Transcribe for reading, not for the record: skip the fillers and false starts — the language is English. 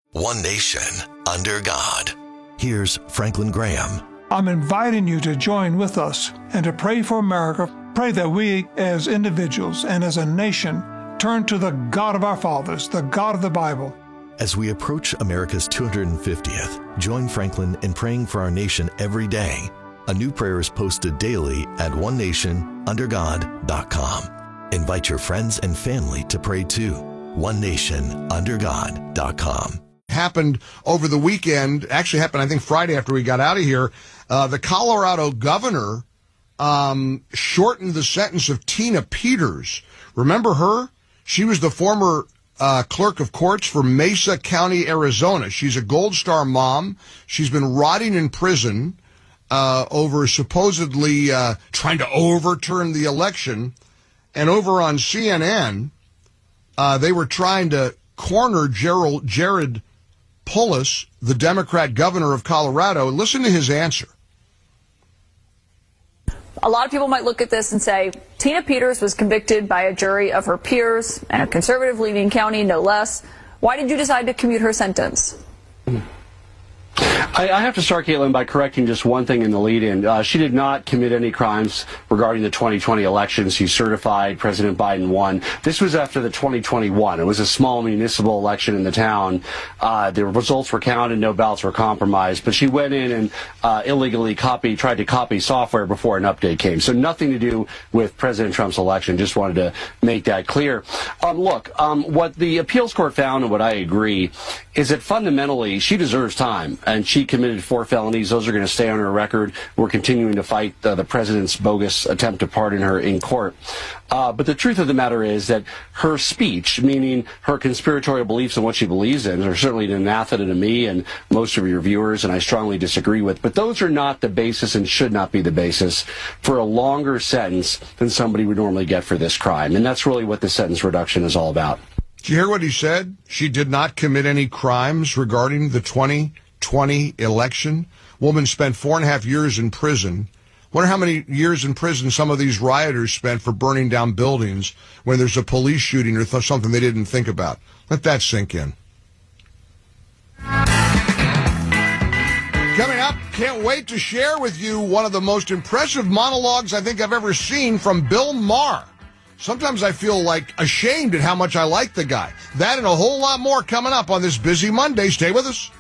One nation, under God. Here's Franklin Graham. I'm inviting you to join with us and to pray for America. Pray that we as individuals and as a nation turn to the God of our fathers, the God of the Bible. As we approach America's 250th, join Franklin in praying for our nation every day. A new prayer is posted daily at onenationundergod.com. Invite your friends and family to pray too. onenationundergod.com. Happened over the weekend, actually happened I think Friday after we got out of here. The Colorado governor shortened the sentence of Tina Peters. Remember her? She was the former clerk of courts for Mesa County, Arizona. She's a Gold Star mom. She's been rotting in prison over supposedly trying to overturn the election. And over on CNN, they were trying to corner Jared Polis, the Democrat governor of Colorado. Listen to his answer. A lot of people might look at this and say, Tina Peters was convicted by a jury of her peers in a conservative-leaning county, no less. Why did you decide to commute her sentence? I have to start, Caitlin, by correcting just one thing in the lead-in. She did not commit any crimes regarding the 2020 elections. She certified President Biden won. This was after the 2021. It was a small municipal election in the town. The results were counted, no ballots were compromised, but she went in and illegally tried to copy software before an update came. So nothing to do with President Trump's election. Just wanted to make that clear. What the appeals court found, and what I agree, is that fundamentally she deserves time, and she committed 4 felonies. Those are going to stay on her record. We're continuing to fight the president's bogus attempt to pardon her in court. But the truth of the matter is that her speech, meaning her conspiratorial beliefs and what she believes in, are certainly an anathema to me and most of your viewers, and I strongly disagree with. But those are not the basis and should not be the basis for a longer sentence than somebody would normally get for this crime. And that's really what the sentence reduction is all about. Did you hear what he said? She did not commit any crimes regarding the 2020 election. Woman spent 4.5 years in prison. Wonder how many years in prison some of these rioters spent for burning down buildings when there's a police shooting or something they didn't think about. Let that sink in. Coming up, can't wait to share with you one of the most impressive monologues I think I've ever seen from Bill Maher. Sometimes I feel like ashamed at how much I like the guy. That and a whole lot more coming up on this busy Monday. Stay with us.